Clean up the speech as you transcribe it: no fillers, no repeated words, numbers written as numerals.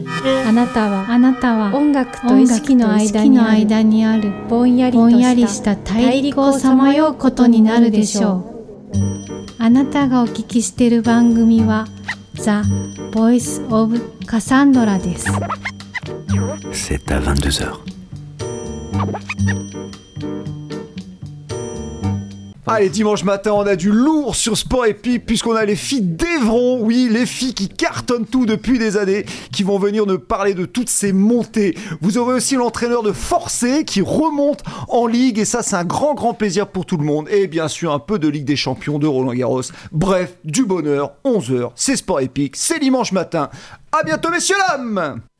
あなたは音楽と意識の間にあるぼんやりした大陸をさまようことになるでしょう。あなたがお聞きしている番組は The Voice of Cassandra です。 C'est à 22h. Allez, dimanche matin, on a du lourd sur Sport Épique puisqu'on a les filles d'Evron, oui, les filles qui cartonnent tout depuis des années, qui vont venir nous parler de toutes ces montées. Vous aurez aussi l'entraîneur de Forcé qui remonte en Ligue et ça, c'est un grand plaisir pour tout le monde. Et bien sûr, un peu de Ligue des Champions, de Roland-Garros. Bref, du bonheur, 11h, c'est Sport Épique, c'est dimanche matin. À bientôt, messieurs, dames!